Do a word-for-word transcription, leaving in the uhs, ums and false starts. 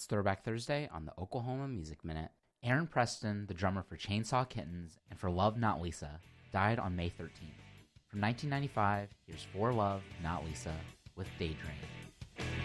It's Throwback Thursday on the Oklahoma Music Minute. Aaron Preston, the drummer for Chainsaw Kittens and for Love Not Lisa, died on May thirteenth. From nineteen ninety-five, here's For Love Not Lisa with Daydream.